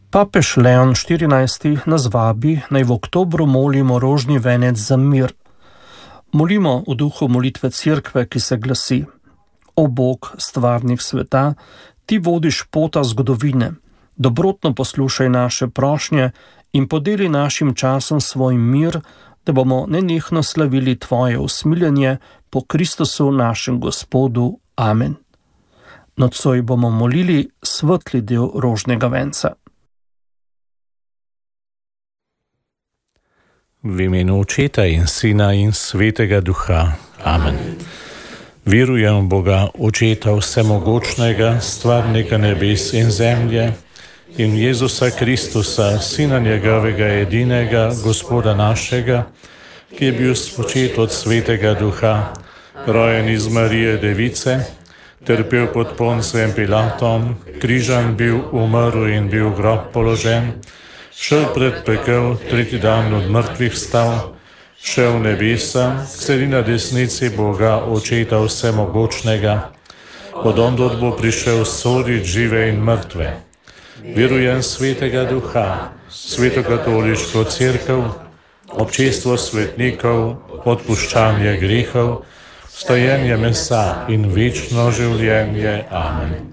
Papež Leon XIV. Nas vabi, naj v oktobru molimo rožni venec za mir. Molimo v duhu molitve Cerkve, ki se glasi: O Bog, stvarnik sveta, ti vodiš pota zgodovine, dobrotno poslušaj naše prošnje in podeli našim časom svoj mir, da bomo nenehno slavili tvoje usmiljenje po Kristusu našem Gospodu. Amen. Nocoj bomo molili svetli del rožnega venca. V imenu Očeta in Sina in Svetega Duha. Amen. Verujem v Boga, Očeta vsemogočnega, stvarnika nebes in zemlje, in Jezusa Kristusa, Sina njegovega edinega, Gospoda našega, ki je bil spočet od Svetega Duha, rojen iz Marije Device, trpel pod Poncijem Pilatom, križan bil, umrl in bil v grob položen, šel pred pekel, tretji dan od mrtvih vstal, šel v nebesa, sedi na desnici Boga, Očeta vsemogočnega, odondod bo prišel sodit žive in mrtve. Verujem Svetega Duha, Svetokatoliško cerkev, občestvo svetnikov, odpuščanje grehov, stojenje mesa in večno življenje. Amen.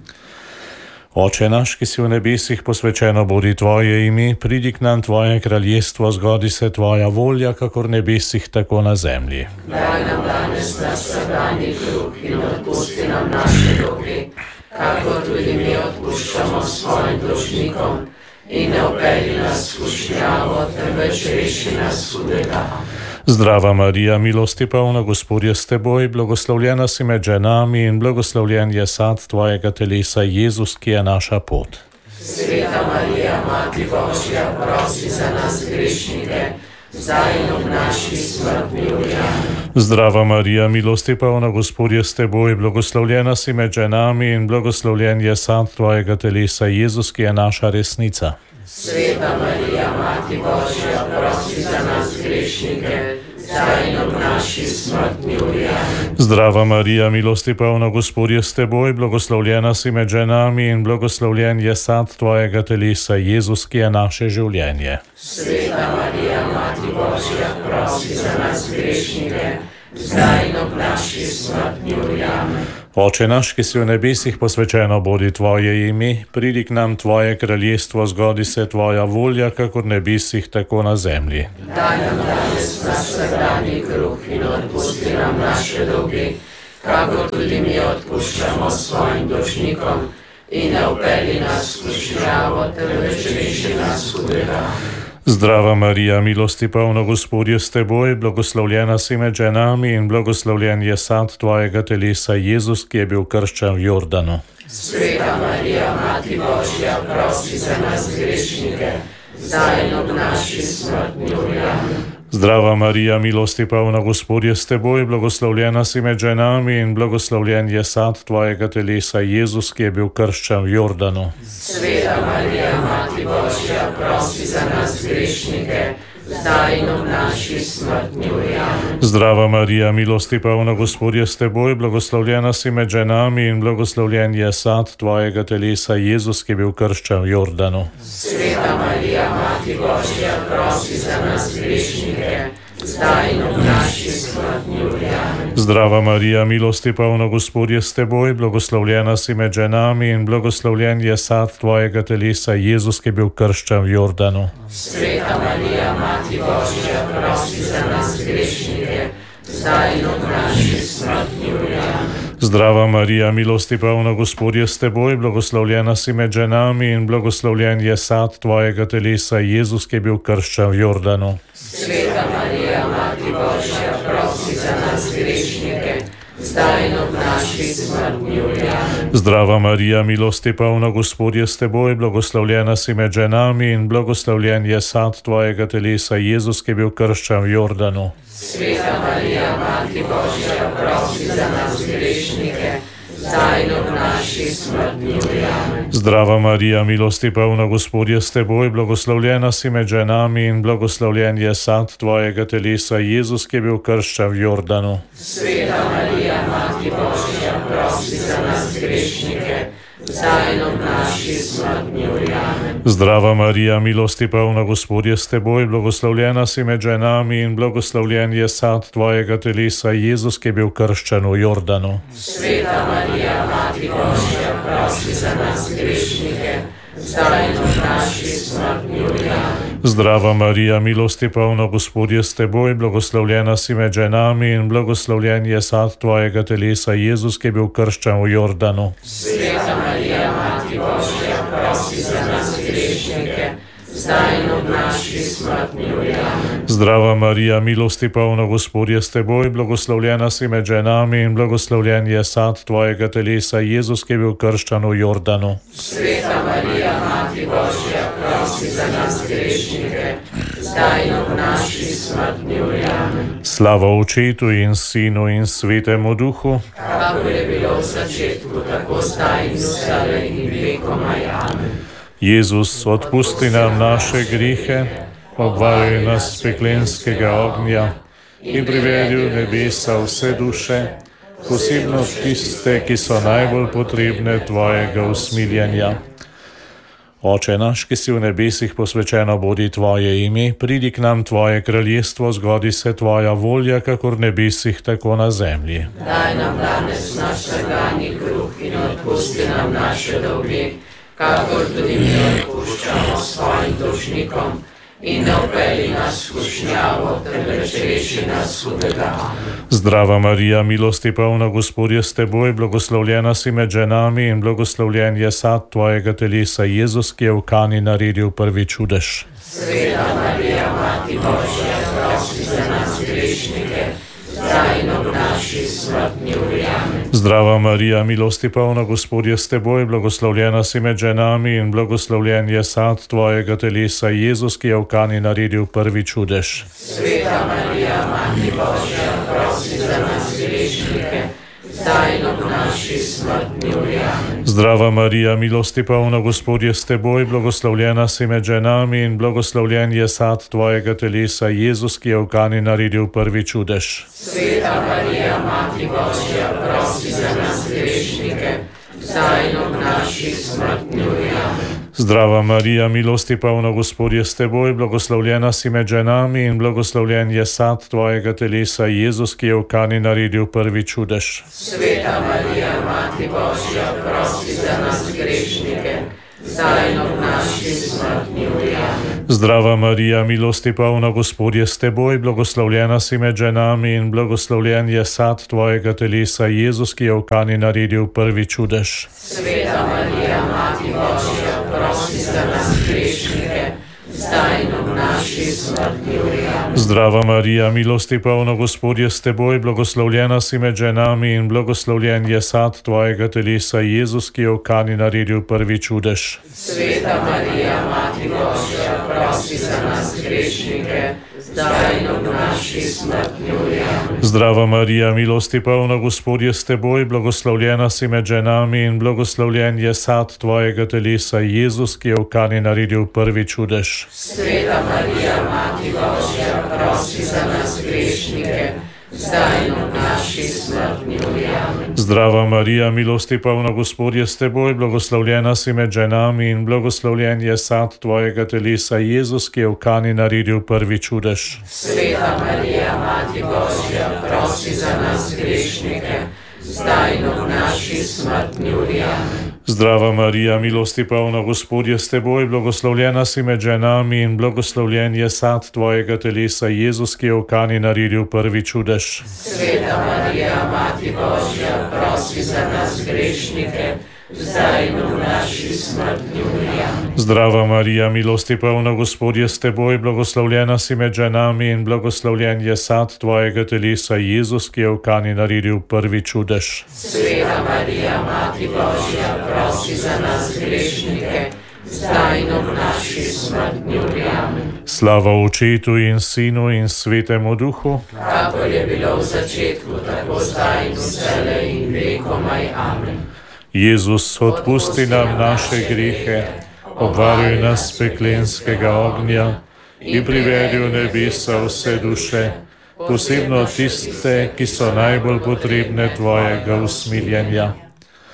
Oče naš, ki si v nebesih, posvečeno bodi tvoje ime, pridi k nam tvoje kraljestvo, zgodi se tvoja volja, kakor v nebesih, tako na zemlji. Daj nam danes naš vsakdanji kruh in odpusti nam naše dolge, kakor tudi mi odpuščamo svojim dolžnikom, in ne vpelji nas v skušnjavo, temveč reši nas hudega. Zdrava Marija, milosti polna, Gospod je s teboj, blagoslovljena si med ženami in blagoslovljen je sad tvojega telesa, Jezus, ki je naša pot. Sveta Marija, Mati Božja, prosi za nas grešnike, zdaj in ob naši smrtni uri. Zdrava Marija, milosti polna, Gospod je s teboj, blagoslovljena si med ženami in blagoslovljen je sad tvojega telesa, Jezus, ki je naša resnica. Sveta Marija, Mati Božja, prosi za nas grešnike, zdaj in ob naši smrtni uri. Zdrava Marija, milosti polna, Gospod je s teboj, blagoslovljena si med ženami in blagoslovljen je sad tvojega telesa, Jezus, ki je naše življenje. Sveta Marija, Mati Božja, prosi za nas grešnike, zdaj in ob naši smrtni uri. Oče naš, ki si v nebesih, posvečeno bodi tvoje ime, pridi k nam tvoje kraljestvo, zgodi se tvoja volja, kakor v nebesih, tako na zemlji. Daj nam danes naš vsakdanji kruh in odpusti nam naše dolge, kakor tudi mi odpuščamo svojim dolžnikom, in ne vpelji nas v skušnjavo, temveč reši nas hudega. Zdrava Marija, milosti polna, Gospod je s teboj, blagoslovljena si med ženami in blagoslovljen je sad tvojega telesa, Jezus, ki je bil krščen v Jordanu. Sveta Marija, Mati Božja, prosi za nas grešnike, zdaj in ob naši smrtni uri. Zdrava Marija, milosti polna, Gospod je s teboj, blagoslovljena si med ženami in blagoslovljen je sad tvojega telesa, Jezus, ki je bil krščen v Jordanu. Sveta Marija, Mati Božja, prosi za nas grešnike, zdaj in ob naši smrtni uri. Zdrava Marija, milosti polna, Gospod je s teboj, blagoslovljena si med ženami in blagoslovljen je sad tvojega telesa, Jezus, ki je bil krščen v Jordanu. Sveta Marija, Mati Božja, prosi za nas grešnike, zdaj in ob naši smrtni uri. Zdrava Marija, milosti polna, Gospod je s teboj, blagoslovljena si med ženami in blagoslovljen je sad tvojega telesa, Jezus, ki je bil krščen v Jordanu. Sveta Marija, Mati Božja, prosi za nas grešnike, zdaj in ob naši smrtni uri. Zdrava Marija, milosti polna, Gospod je s teboj, blagoslovljena si med ženami in blagoslovljen je sad tvojega telesa, Jezus, ki je bil krščen v Jordanu. Sveta Marija, Mati Božja, prosi za nas grešnike, zdaj in ob naši smrtni uri. Zdrava Marija, milosti polna, Gospod je s teboj, blagoslovljena si med ženami in blagoslovljen je sad tvojega telesa, Jezus, ki je bil krščen v Jordanu. Sveta Marija, Mati Božja, prosi za nas grešnike, zdaj in ob naši smrtni uri. Zdrava Marija, milosti polna, Gospod je s teboj, blagoslovljena si med ženami in blagoslovljen je sad tvojega telesa, Jezus, ki je bil krščen v Jordanu. Sveta Marija, Mati Božja, prosi za nas grešnike, zdaj in ob naši smrtni uri. Zdrava Marija, milosti polna, Gospod je s teboj, blagoslovljena si med ženami in blagoslovljen je sad tvojega telesa, Jezus, ki je bil krščen v Jordanu. Sveta Marija, Mati Božja, prosi za nas grešnike, zdaj in v naši smrtni uri. Amen. Zdrava Marija, milosti polna, Gospod je s teboj, blagoslovljena si med ženami in blagoslovljen je sad tvojega telesa, Jezus, ki je bil krščen v Jordanu. Sveta Marija, Mati Božja, prosi za nas grešnike, zdaj in v naši smrtni uri. Amen. Zdrava Marija, milosti polna, Gospod je s teboj, blagoslovljena si med ženami in blagoslovljen je sad tvojega telesa, Jezus, ki je bil krščen v Jordanu. Sveta Marija, Mati Božja, prosi za nas grešnike, zdaj in v naši smrtni uri. Amen. Slava Očetu in Sinu in Svetemu Duhu, Kakor je bilo v začetku, tako zdaj in vselej in vekomaj. Amen. Jezus, odpusti nam naše grehe, obvaruj nas peklenskega ognja in privedi v nebesa vse duše, posebno tiste, ki so najbolj potrebne tvojega usmiljenja. Oče naš, ki si v nebesih, posvečeno bodi tvoje ime, pridi k nam tvoje kraljestvo, zgodi se tvoja volja, kakor v nebesih, tako na zemlji. Daj nam danes naš vsakdanji kruh in odpusti nam naše dolge, kakor tudi mi odpuščamo svojim dolžnikom, in ne vpelji nas v skušnjavo, temveč reši nas hudega. Zdrava Marija, milosti polna, Gospod je s teboj, blagoslovljena si med ženami in blagoslovljen je sad tvojega telesa, Jezus, ki je v Kani naredil prvi čudež. Sveta Marija, Mati Božja, prosi za nas grešnike, zdaj in v naši smrtni uri. Amen. Zdrava Marija, milosti polna, Gospod je s teboj, blagoslovljena si med ženami in blagoslovljen je sad tvojega telesa, Jezus, ki je v Kani naredil prvi čudež. Sveta Marija, Mati Božja, prosi za nas grešnike, zdaj in v naši smrtni uri. Amen. Zdrava Marija, milosti polna, Gospod je s teboj, blagoslovljena si med ženami in blagoslovljen je sad tvojega telesa, Jezus, ki je v Kani naredil prvi čudež. Sveta Marija, Mati Božja, prosi za nas grešnike, zdaj in v naši smrtni uri. Amen. Zdrava Marija, milosti polna, Gospod je s teboj, blagoslovljena si med ženami in blagoslovljen je sad tvojega telesa, Jezus, ki je v Kani naredil prvi čudež. Sveta Marija, Mati Božja, prosi za nas grešnike, zdaj in v naši smrtni uri. Amen. Zdrava Marija, milosti polna, Gospod je s teboj, blagoslovljena si med ženami in blagoslovljen je sad tvojega telesa, Jezus, ki je v Kani naredil prvi čudež. Sveta Marija, Mati Božja, prosi za nas grešnike, zdaj in v naši smrtni uri. Amen. Zdrava Marija, milosti polna, Gospod je s teboj, blagoslovljena si med ženami in blagoslovljen je sad tvojega telesa, Jezus, ki je v Kani naredil prvi čudež. Sveta Marija, Mati Božja, prosi za nas grešnike, zdaj in v naši smrtni uri. Amen. Zdrava Marija, milosti polna, Gospod je s teboj, blagoslovljena si med ženami in blagoslovljen je sad tvojega telesa, Jezus, ki je v Kani naredil prvi čudež. Sveta Marija, Mati Božja, prosi za nas grešnike, zdaj in v naši smrtni uri. Amen. Zdrava Marija, milosti polna, Gospod je s teboj, blagoslovljena si med ženami in blagoslovljen je sad tvojega telesa, Jezus, ki je v Kani naredil prvi čudež. Sveta Marija, Mati Božja, prosi za nas grešnike, zdaj in v naši smrtni uri. Amen. Zdrava Marija, milosti polna, Gospod je s teboj, blagoslovljena si med ženami in blagoslovljen je sad tvojega telesa, Jezus, ki je v Kani naredil prvi čudež. Sveta Marija, Mati Božja, prosi za nas grešnike, zdaj in v naši smrtni uri. Amen. Zdrava Marija, milosti polna, Gospod je s teboj, blagoslovljena si med ženami in blagoslovljen je sad tvojega telesa, Jezus, ki je v Kani naredil prvi čudež. Sveta Marija, Mati Božja, prosi za nas grešnike, zdaj in v naši smrtni uri. Amen. Slava Očetu in Sinu in Svetemu Duhu, Kakor je bilo v začetku, tako zdaj in vselej in vekomaj. Amen. Jezus, odpusti nam naše grehe, obvaruj nas peklenskega ognja in privedi v nebesa vse duše, posebno tiste, ki so najbolj potrebne tvojega usmiljenja.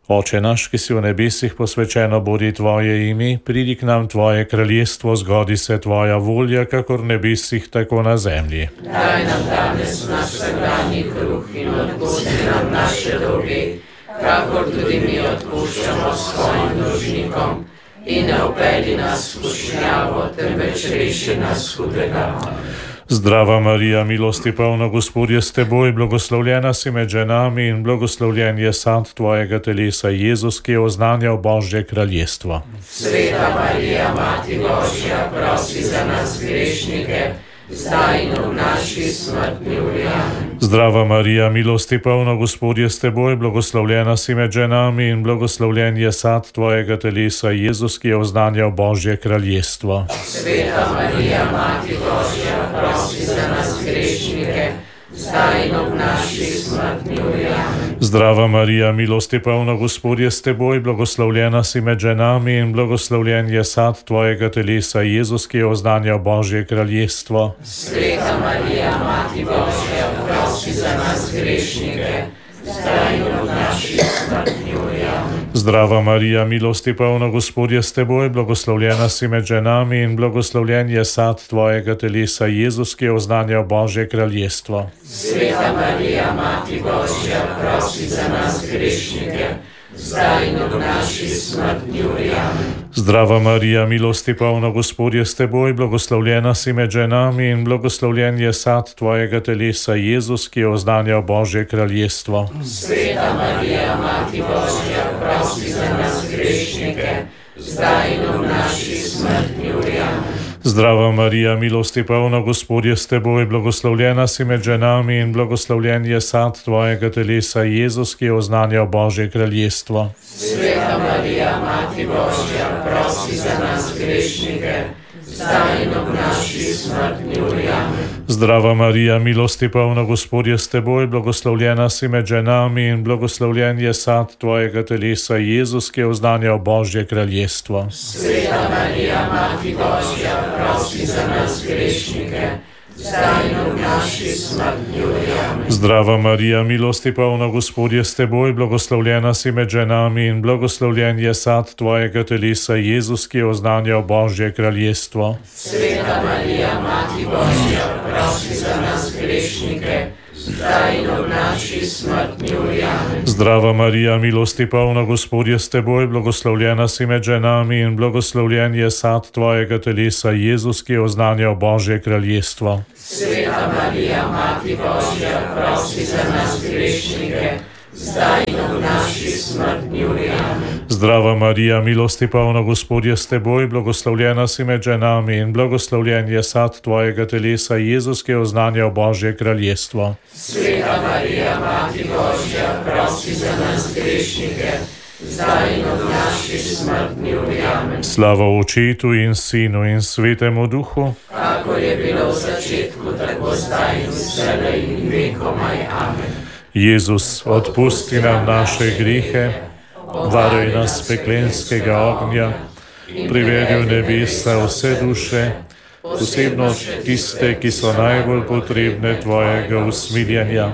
Oče naš, ki si v nebesih, posvečeno bodi tvoje ime, pridi k nam tvoje kraljestvo, zgodi se tvoja volja, kakor v nebesih, tako na zemlji. Daj nam danes naš vsakdanji kruh in odpusti nam naše dolge, kakor tudi mi odpuščamo svojim dolžnikom. In ne vpelji nas v skušnjavo, temveč reši nas hudega. Zdrava Marija, milosti polna, Gospod je s teboj, blagoslovljena si med ženami in blagoslovljen je sad tvojega telesa, Jezus, ki je oznanjal Božje kraljestvo. Sveta Marija, Mati Božja, prosi za nas grešnike, zdaj in v naši smrtni uri. Amen. Zdrava Marija, milosti polna, Gospod je s teboj, blagoslovljena si med ženami in blagoslovljen je sad tvojega telesa, Jezus, ki je oznanjal Božje kraljestvo. Sveta Marija, Mati Božja, prosi za nas grešnike, zdaj in v naši smrtni uri. Amen. Zdrava Marija, milosti polna, Gospod je s teboj, blagoslovljena si med ženami in blagoslovljen je sad tvojega telesa, Jezus, ki je oznanjal Božje kraljestvo. Sveta Marija, Mati Božja, prosi za nas grešnike, zdaj in v naši smrtni uri. Amen. Zdrava Marija, milosti polna, Gospod je s teboj, blagoslovljena si med ženami in blagoslovljen je sad tvojega telesa, Jezus, ki je oznanjal Božje kraljestvo. Sveta Marija, Mati Božja, prosi za nas grešnike, zdaj in v naši smrtni uri. Amen. Zdrava Marija, milosti polna, Gospod je s teboj, blagoslovljena si med ženami in blagoslovljen je sad tvojega telesa, Jezus, ki je oznanjal Božje kraljestvo. Sveta Marija, Mati Božja, prosi za nas grešnike, zdaj in v naši smrtni uri. Amen. Zdrava Marija, milosti polna, Gospod je s teboj, blagoslovljena si med ženami in blagoslovljen je sad tvojega telesa, Jezus, ki je oznanjal Božje kraljestvo. Sveta Marija, Mati Božja, prosi za nas grešnike, zdaj in v naši smrtni uri. Amen. Zdrava Marija, milosti polna, Gospod je s teboj, blagoslovljena si med ženami in blagoslovljen je sad tvojega telesa, Jezus, ki je oznanjal Božje kraljestvo. Sveta Marija, Mati Božja, prosi za nas grešnike, zdaj in v naši smrtni uri. Amen. Zdrava Marija, milosti polna, Gospod je s teboj, blagoslovljena si med ženami in blagoslovljen je sad tvojega telesa, Jezus, ki je oznanjal Božje kraljestvo. Sveta Marija, Mati Božja, prosi za nas grešnike, zdaj in v naši smrtni uri. Amen. Zdrava Marija, milosti polna, Gospod je s teboj, blagoslovljena si med ženami in blagoslovljen je sad tvojega telesa, Jezus, ki je oznanjal Božje kraljestvo. Sveta Marija, Mati Božja, prosi za nas grešnike, zdaj in v naši smrtni uri. Amen. Zdrava Marija, milosti polna, Gospod je s teboj, blagoslovljena si med ženami in blagoslovljen je sad tvojega telesa, Jezus, ki je oznanjal Božje kraljestvo. Sveta Marija, Mati Božja, prosi za nas grešnike, zdaj in v naši smrtni uri. Amen. Slava Očetu in Sinu in Svetemu Duhu, kakor je bilo v začetku, tako zdaj in vselej in vekomaj. Amen. Jezus, odpusti nam naše grehe, varuj nas peklenskega ognja, privedi v nebesa vse duše, posebno tiste, ki so najbolj potrebne tvojega usmiljenja.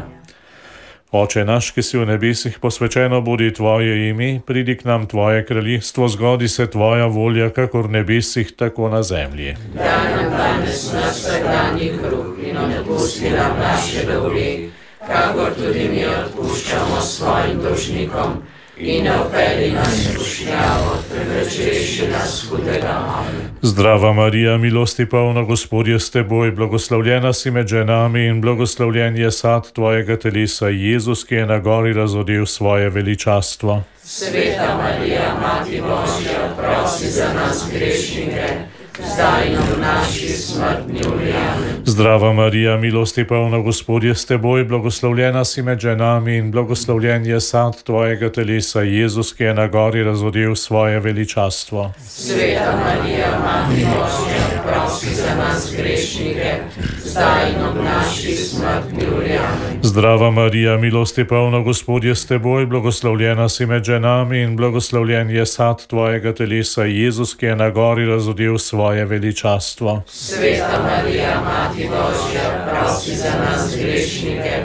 Oče naš, ki si v nebesih, posvečeno bodi tvoje ime, pridi k nam tvoje kraljestvo, zgodi se tvoja volja, kakor v nebesih, tako na zemlji. Daj nam danes naš vsakdanji kruh in odpusti nam naše dolge, kakor tudi mi odpuščamo svojim dolžnikom. In ne vpelji nas v skušnjavo, temveč reši nas hudega. Amen. Zdrava Marija, milosti polna, Gospod je s teboj, blagoslovljena si med ženami in blagoslovljen je sad tvojega telesa, Jezus, ki je na gori razodel svoje veličastvo. Sveta Marija, Mati Božja, prosi za nas grešnike, zdaj in v naši smrtni uri. Amen. Zdrava Marija, milosti polna, Gospod je s teboj, blagoslovljena si med ženami in blagoslovljen je sad tvojega telesa, Jezus, ki je na gori razodel svoje veličastvo. Sveta Marija, Mati Božja, prosi za nas grešnike, zdaj in v naši smrtni uri. Amen. Zdrava Marija, milosti polna, Gospod je s teboj, blagoslovljena si med ženami in blagoslovljen je sad tvojega telesa, Jezus, ki je na gori razodel svoje veličastvo. Sveta Marija, Mati Božja, prosi za nas grešnike,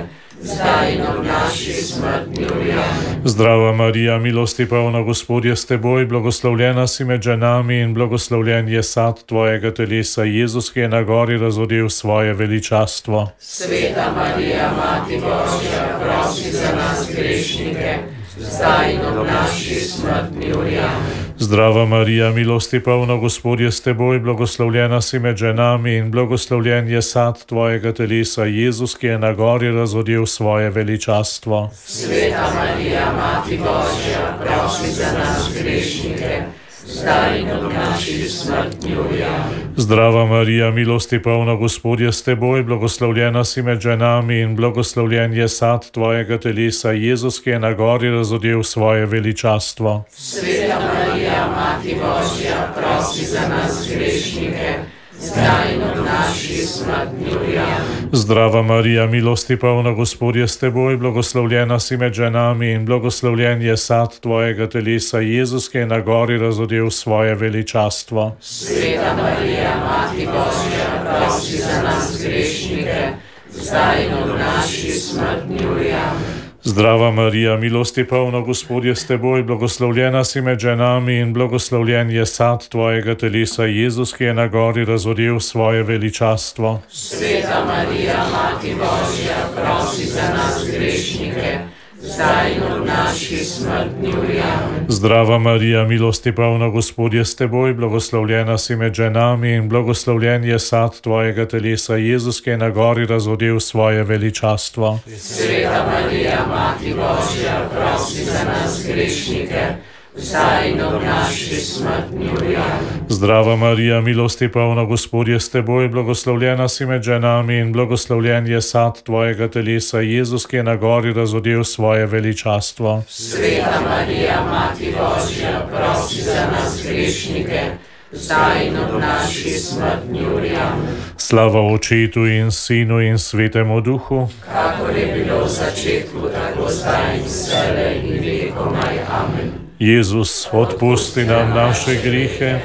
zdaj in ob naši smrti. Amen. Zdrava Marija, milosti polna, Gospod je s teboj, blagoslovljena si med ženami in blagoslovljen je sad tvojega telesa, Jezus, ki je na gori razodel svoje veličastvo. Sveta Marija, Mati Božja, prosi za nas grešnike, zdaj in ob naši smrti. Amen. Zdrava Marija, milosti polna, Gospod je s teboj, blagoslovljena si med ženami in blagoslovljen je sad tvojega telesa, Jezus, ki je na gori razodel svoje veličastvo. Sveta Marija, Mati Božja, prosi za nas grešnike, zdaj in ob naši smrti. Amen. Zdrava Marija, milosti polna, Gospod je s teboj, blagoslovljena si med ženami in blagoslovljen je sad tvojega telesa, Jezus, ki je na gori razodel svoje veličastvo. Sveta Marija, Mati Božja, prosi za nas grešnike, zdaj in ob naši smrti. Amen. Zdrava Marija, milosti polna, Gospod je s teboj, blagoslovljena si med ženami in blagoslovljen je sad tvojega telesa, Jezus, ki je na gori razodel svoje veličastvo. Sveta Marija, Mati Božja, prosi za nas grešnike, zdaj in ob naši smrti. Amen. Zdrava Marija, milosti polna, Gospod je s teboj, blagoslovljena si med ženami in blagoslovljen je sad tvojega telesa, Jezus, ki je na gori razodel svoje veličastvo. Sveta Marija, Mati Božja, prosi za nas grešnike, zdaj in ob naši smrti. Amen. Zdrava Marija, milosti polna, Gospod je s teboj, blagoslovljena si med ženami in blagoslovljen je sad tvojega telesa, Jezus, ki je na gori razodel svoje veličastvo. Sveta Marija, Mati Božja, prosi za nas grešnike, zdaj in ob naši smrti. Amen. Zdrava Marija, milosti polna, Gospod je s teboj, blagoslovljena si med ženami in blagoslovljen je sad tvojega telesa, Jezus, ki je na gori razodel svoje veličastvo. Sveta Marija, Mati Božja, prosi za nas grešnike, zdaj in ob naši smrti. Amen. Slava Očetu in Sinu in Svetemu Duhu, kakor je bilo v začetku, tako zdaj in vselej in vekomaj. Amen. Jezus, odpusti nam naše grehe,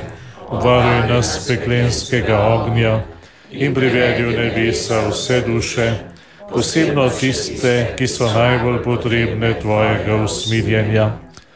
varuj nas peklenskega ognja in privedi v nebesa vse duše, posebno tiste, ki so najbolj potrebne tvojega usmiljenja.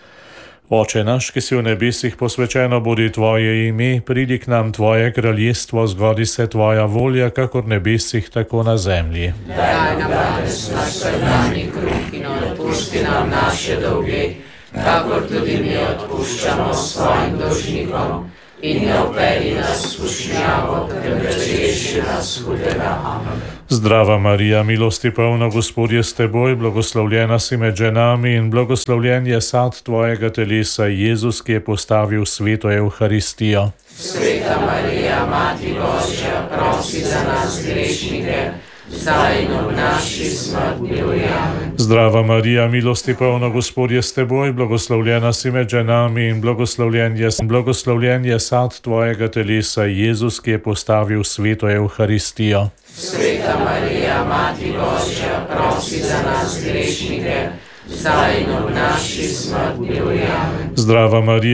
Oče naš, ki si v nebesih, posvečeno bodi tvoje ime, pridi k nam tvoje kraljestvo, zgodi se tvoja volja, kakor v nebesih, tako na zemlji. Daj nam danes naš vsakdanji kruh in odpusti nam naše dolge, kakor tudi mi odpuščamo svojim dolžnikom, in ne vpelji nas v skušnjavo, temveč reši nas hudega. Amen. Zdrava Marija, milosti polna, Gospod je s teboj, blagoslovljena si med ženami in blagoslovljen je sad tvojega telesa, Jezus, ki je postavil sveto Evharistijo. Sveta Marija, Mati Božja, prosi za nas grešnike, zdaj in ob naši smrti. Amen. Zdrava Marija, milosti polna, Gospod je s teboj, blagoslovljena si med ženami in blagoslovljen je sad tvojega telesa, Jezus, ki je postavil sveto Evharistijo. Sveta Marija, Mati Božja, prosi za nas grešnike, zdaj in ob naši smrti. Amen. Zdrava Marija,